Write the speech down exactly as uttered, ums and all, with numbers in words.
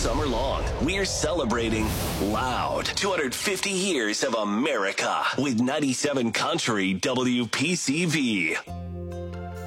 summer long, we're celebrating loud two hundred fifty years of America with ninety-seven Country W P C V.